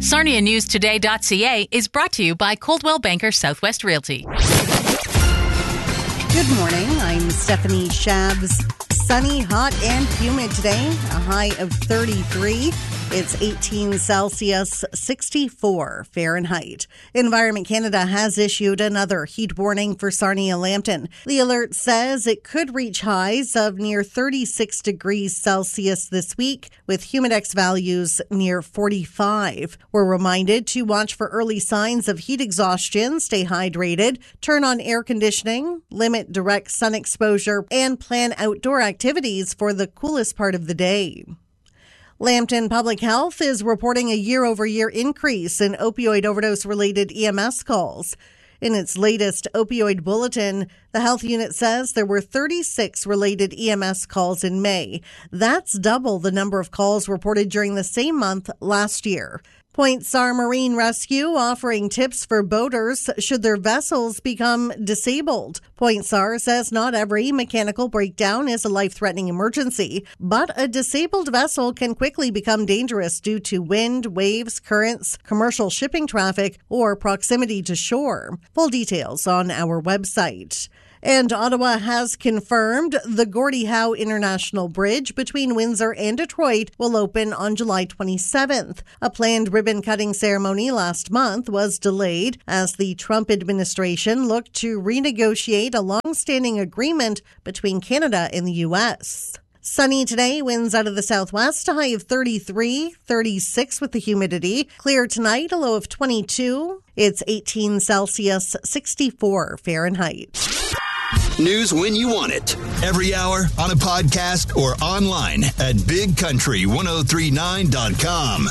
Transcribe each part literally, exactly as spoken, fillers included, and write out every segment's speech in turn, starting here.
Sarnia News Today dot C A is brought to you by Coldwell Banker Southwest Realty. Good morning. I'm Stephanie Shabs. Sunny, hot, and humid today. A high of thirty-three. It's eighteen Celsius, sixty-four Fahrenheit. Environment Canada has issued another heat warning for Sarnia-Lambton. The alert says it could reach highs of near thirty-six degrees Celsius this week, with humidex values near forty-five. We're reminded to watch for early signs of heat exhaustion, stay hydrated, turn on air conditioning, limit direct sun exposure, and plan outdoor activities for the coolest part of the day. Lambton Public Health is reporting a year-over-year increase in opioid overdose-related E M S calls. In its latest opioid bulletin, the health unit says there were thirty-six related E M S calls in May. That's double the number of calls reported during the same month last year. Point Sar Marine Rescue offering tips for boaters should their vessels become disabled. Point Sar says not every mechanical breakdown is a life-threatening emergency, but a disabled vessel can quickly become dangerous due to wind, waves, currents, commercial shipping traffic, or proximity to shore. Full details on our website. And Ottawa has confirmed the Gordie Howe International Bridge between Windsor and Detroit will open on July twenty-seventh. A planned ribbon-cutting ceremony last month was delayed as the Trump administration looked to renegotiate a long-standing agreement between Canada and the U S. Sunny today, winds out of the southwest, a high of thirty-three, thirty-six with the humidity. Clear tonight, a low of twenty-two. It's eighteen Celsius, sixty-four Fahrenheit. News when you want it. Every hour, on a podcast, or online at big country ten thirty-nine dot com.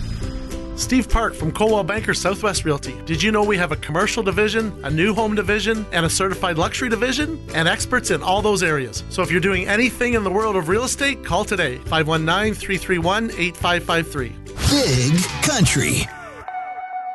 Steve Park from Coldwell Banker Southwest Realty. Did you know we have a commercial division, a new home division, and a certified luxury division? And experts in all those areas. So if you're doing anything in the world of real estate, call today. five one nine, three three one, eight five five three. Big Country